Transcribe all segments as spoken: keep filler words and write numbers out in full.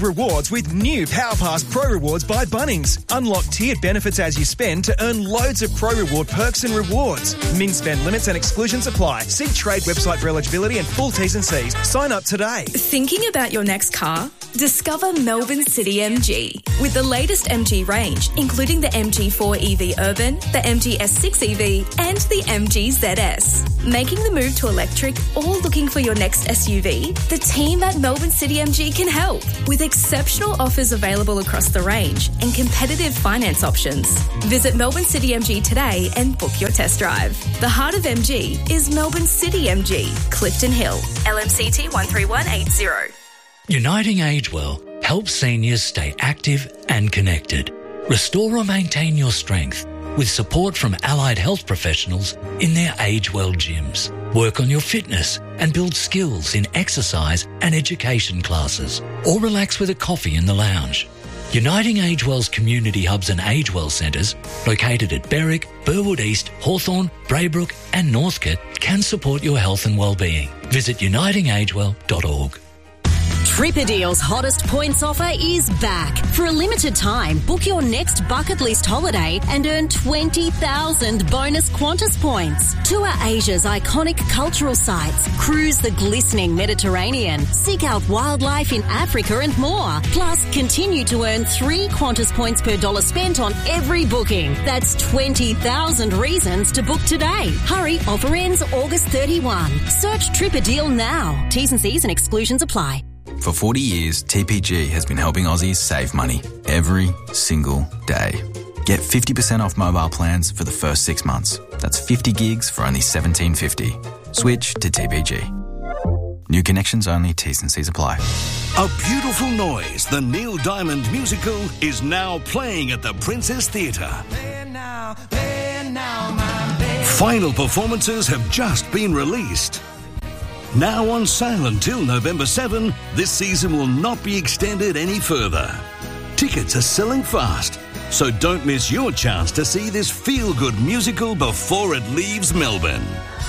rewards with new Power Pass Pro Rewards by Bunnings. Unlock tiered benefits as you spend to earn loads of Pro Reward perks and rewards. Min spend limits and exclusions apply. See Trade website for eligibility and full T's and C's. Sign up today. Thinking about your next car? Discover Melbourne City M G. With the latest M G range, including the M G four E V Urban, the M G S six E V and the M G Z S. Making the move to electric or looking for your next S U V? The team at Melbourne City M G can help with exceptional offers available across the range and competitive finance options. Visit Melbourne City M G today and book your test drive. The heart of M G is Melbourne City M G, Clifton Hill, L M C T one three one eight zero. Uniting Age Well helps seniors stay active and connected. Restore or maintain your strength with support from allied health professionals in their Age Well gyms. Work on your fitness and build skills in exercise and education classes, or relax with a coffee in the lounge. Uniting Age Well's community hubs and Age Well centres, located at Berwick, Burwood East, Hawthorn, Braybrook and Northcote, can support your health and well-being. Visit uniting age well dot org. Tripadeal's hottest points offer is back. For a limited time, book your next bucket list holiday and earn twenty thousand bonus Qantas points. Tour Asia's iconic cultural sites, cruise the glistening Mediterranean, seek out wildlife in Africa and more. Plus, continue to earn three Qantas points per dollar spent on every booking. That's twenty thousand reasons to book today. Hurry, offer ends August thirty-first. Search Tripadeal now. T's and C's and exclusions apply. For forty years, T P G has been helping Aussies save money every single day. Get fifty percent off mobile plans for the first six months. That's fifty gigs for only seventeen fifty. Switch to T P G. New connections only, T's and C's apply. A Beautiful Noise, the Neil Diamond musical, is now playing at the Princess Theatre. Final performances have just been released. Now on sale until November seventh, this season will not be extended any further. Tickets are selling fast, so don't miss your chance to see this feel-good musical before it leaves Melbourne.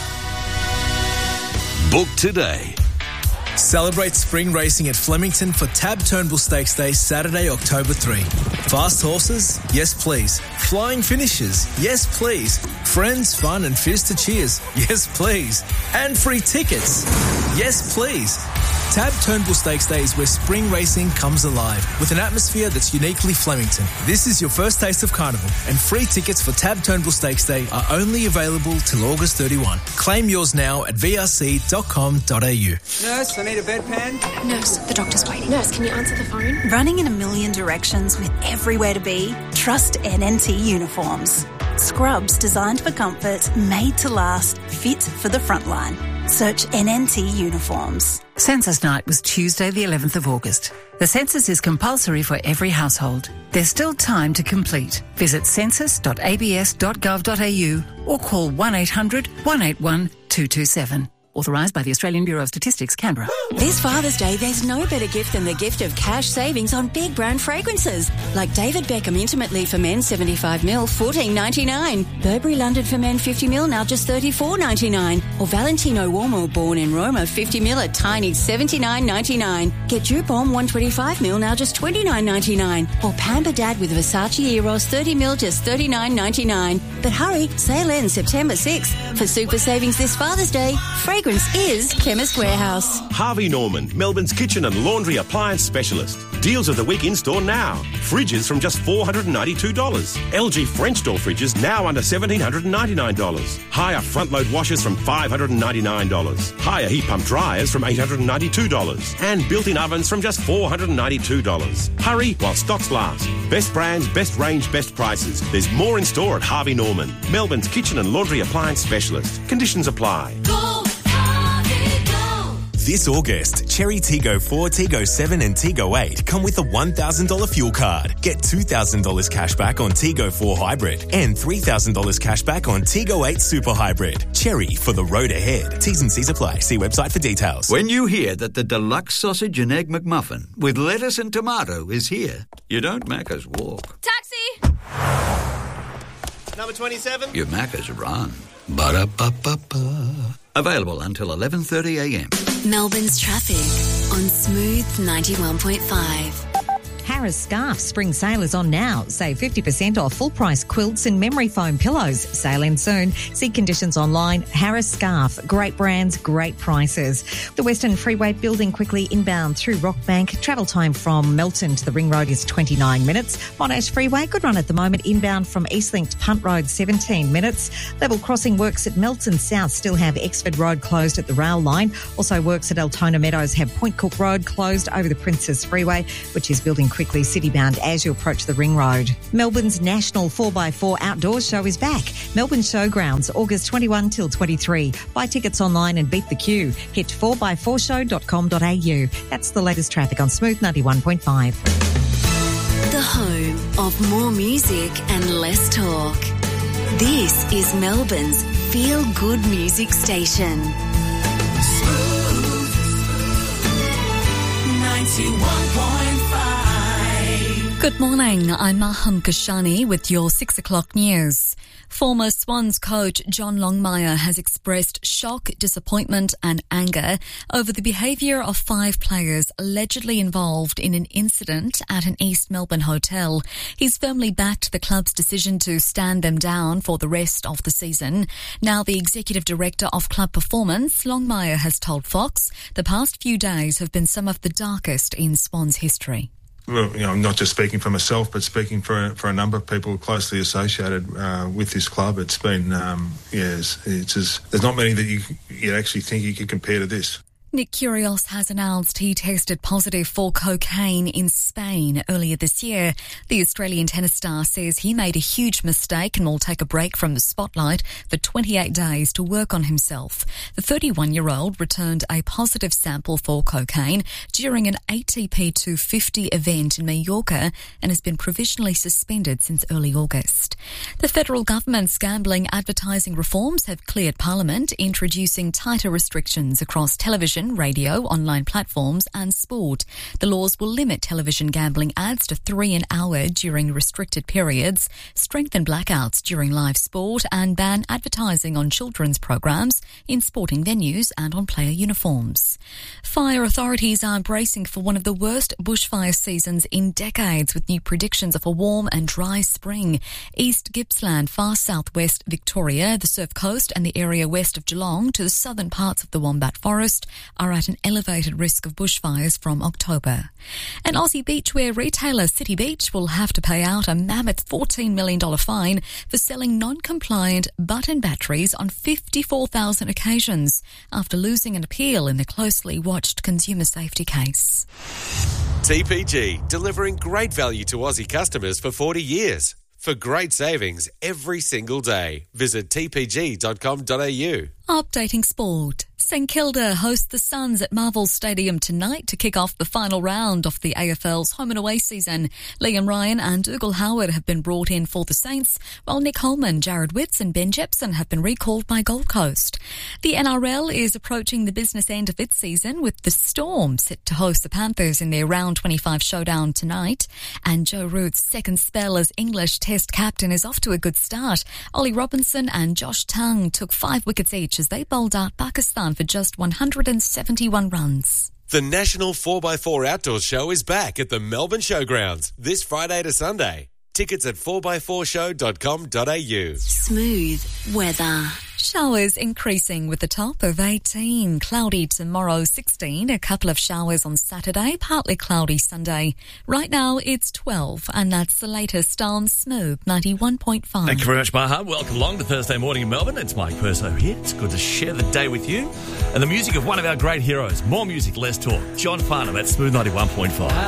Book today. Celebrate spring racing at Flemington for Tab Turnbull Stakes Day, Saturday, October third. Fast horses? Yes, please. Flying finishes? Yes, please. Friends, fun and fizz to cheers? Yes, please. And free tickets? Yes, please. Tab Turnbull Stakes Day is where spring racing comes alive with an atmosphere that's uniquely Flemington. This is your first taste of carnival, and free tickets for Tab Turnbull Stakes Day are only available till August thirty-first. Claim yours now at v r c dot com dot a u. Nurse, I need a bedpan. Nurse, the doctor's waiting. Nurse, can you answer the phone? Running in a million directions with everywhere to be? Trust N N T Uniforms. Scrubs designed for comfort, made to last, fit for the front line. Search N N T Uniforms. Census night was Tuesday the eleventh of August. The census is compulsory for every household. There's still time to complete. Visit census dot a b s dot gov dot a u or call one eight hundred one eight one two two seven. Authorised by the Australian Bureau of Statistics, Canberra. This Father's Day, there's no better gift than the gift of cash savings on big brand fragrances. Like David Beckham Intimate Leave for Men seventy-five mil, fourteen ninety-nine. Burberry London for Men fifty mil, now just thirty-four ninety-nine. Or Valentino Uomo Born in Roma fifty mil at tiny seventy-nine ninety-nine. Get Dupont one twenty-five mil, now just twenty-nine ninety-nine. Or Pamper Dad with Versace Eros thirty mil, just thirty-nine ninety-nine. But hurry, sale ends September sixth. For super savings this Father's Day, fragrance is Chemist Warehouse. Harvey Norman, Melbourne's kitchen and laundry appliance specialist. Deals of the week in store now. Fridges from just four hundred ninety-two dollars. L G French door fridges now under one thousand seven hundred ninety-nine dollars. Higher front load washers from five hundred ninety-nine dollars. Higher heat pump dryers from eight hundred ninety-two dollars. And built-in ovens from just four hundred ninety-two dollars. Hurry while stocks last. Best brands, best range, best prices. There's more in store at Harvey Norman, Melbourne's kitchen and laundry appliance specialist. Conditions apply. Go! This August, Cherry Tiggo four, Tiggo seven and Tiggo eight come with a one thousand dollars fuel card. Get two thousand dollars cash back on Tiggo four Hybrid and three thousand dollars cash back on Tiggo eight Super Hybrid. Cherry for the road ahead. T's and C's apply. See website for details. When you hear that the deluxe sausage and egg McMuffin with lettuce and tomato is here, you don't Macca's walk. Taxi! Number twenty-seven. You Macca's run. Ba-da-ba-ba-ba. Available until eleven thirty a m. Melbourne's traffic on Smooth ninety-one point five. Harris Scarf spring sale is on now. Save fifty percent off full price quilts and memory foam pillows. Sale ends soon. See conditions online. Harris Scarf. Great brands, great prices. The Western Freeway building quickly inbound through Rockbank. Travel time from Melton to the Ring Road is twenty-nine minutes. Monash Freeway, good run at the moment. Inbound from Eastlink to Punt Road, seventeen minutes. Level crossing works at Melton South still have Exford Road closed at the rail line. Also works at Altona Meadows have Point Cook Road closed over the Princess Freeway, which is building quickly city-bound as you approach the Ring Road. Melbourne's National four by four Outdoors Show is back. Melbourne Showgrounds, August twenty-first till twenty-three. Buy tickets online and beat the queue. Hit four by four show dot com dot a u. That's the latest traffic on Smooth ninety-one point five. The home of more music and less talk. This is Melbourne's feel-good music station. Smooth ninety-one point five. Good morning, I'm Maham Kashani with your six o'clock news. Former Swans coach John Longmire has expressed shock, disappointment and anger over the behaviour of five players allegedly involved in an incident at an East Melbourne hotel. He's firmly backed the club's decision to stand them down for the rest of the season. Now the Executive Director of Club Performance, Longmire, has told Fox the past few days have been some of the darkest in Swans history. Well, you know, I'm not just speaking for myself, but speaking for for a number of people closely associated uh, with this club. It's been, um, yeah, it's, it's just, there's not many that you you actually think you could compare to this. Nick Kyrgios has announced he tested positive for cocaine in Spain earlier this year. The Australian tennis star says he made a huge mistake and will take a break from the spotlight for twenty-eight days to work on himself. The thirty-one-year-old returned a positive sample for cocaine during an A T P two fifty event in Mallorca and has been provisionally suspended since early August. The federal government's gambling advertising reforms have cleared Parliament, introducing tighter restrictions across television, radio, online platforms and sport. The laws will limit television gambling ads to three an hour during restricted periods, strengthen blackouts during live sport and ban advertising on children's programs in sporting venues and on player uniforms. Fire authorities are bracing for one of the worst bushfire seasons in decades with new predictions of a warm and dry spring. East Gippsland, far southwest Victoria, the Surf Coast and the area west of Geelong to the southern parts of the Wombat Forest are at an elevated risk of bushfires from October. An Aussie beachwear retailer, City Beach, will have to pay out a mammoth fourteen million dollars fine for selling non-compliant button batteries on fifty-four thousand occasions after losing an appeal in the closely watched consumer safety case. T P G, delivering great value to Aussie customers for forty years. For great savings every single day, visit t p g dot com dot a u. Updating sport. St Kilda host the Suns at Marvel Stadium tonight to kick off the final round of the A F L's home and away season. Liam Ryan and Dougal Howard have been brought in for the Saints, while Nick Holman, Jared Witts and Ben Jepson have been recalled by Gold Coast. The N R L is approaching the business end of its season, with the Storm set to host the Panthers in their round twenty-five showdown tonight. And Joe Root's second spell as English Test captain is off to a good start. Ollie Robinson and Josh Tongue took five wickets each as they bowled out Pakistan for just one hundred seventy-one runs. The National four by four Outdoors Show is back at the Melbourne Showgrounds this Friday to Sunday. Tickets at four by four show dot com dot a u. Smooth weather. Showers increasing with a top of eighteen. Cloudy tomorrow, sixteen. A couple of showers on Saturday, partly cloudy Sunday. Right now it's twelve, and that's the latest on Smooth ninety-one point five. Thank you very much, Maha. Welcome along to Thursday morning in Melbourne. It's Mike Perso here. It's good to share the day with you. And the music of one of our great heroes. More music, less talk. John Farnham at Smooth ninety-one point five.